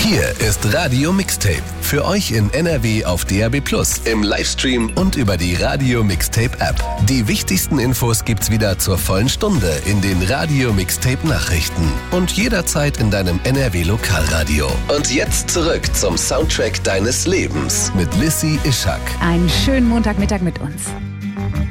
Hier ist Radio Mixtape. Für euch in NRW auf DAB+, im Livestream und über die Radio Mixtape App. Die wichtigsten Infos gibt's wieder zur vollen Stunde in den Radio Mixtape Nachrichten und jederzeit in deinem NRW Lokalradio. Und jetzt zurück zum Soundtrack deines Lebens mit Lissy Ischak. Einen schönen Montagmittag mit uns.